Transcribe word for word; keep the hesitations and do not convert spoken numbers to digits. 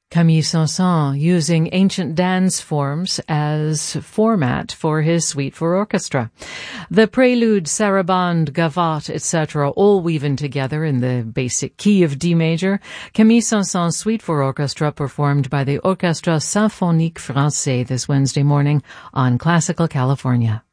Camille Saint-Saëns using ancient dance forms as format for his suite for orchestra. The prelude, sarabande, gavotte, et cetera all weaving together in the basic key of D major. Camille Saint-Saëns' suite for orchestra performed by the Orchestre Symphonique Français this Wednesday morning on Classical California.